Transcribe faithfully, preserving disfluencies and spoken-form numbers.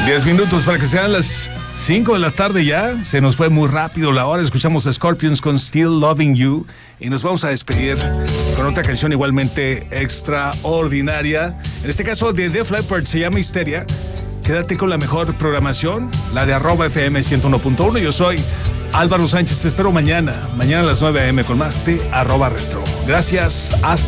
Diez minutos para que sean las cinco de la tarde ya. Se nos fue muy rápido la hora. Escuchamos a Scorpions con Still Loving You. Y nos vamos a despedir con otra canción igualmente extraordinaria. En este caso de Def Leppard, se llama Histeria. Quédate con la mejor programación, la de arroba F M ciento uno punto uno. Yo soy Álvaro Sánchez. Te espero mañana. Mañana a las nueve a eme con más de arroba retro. Gracias. Hasta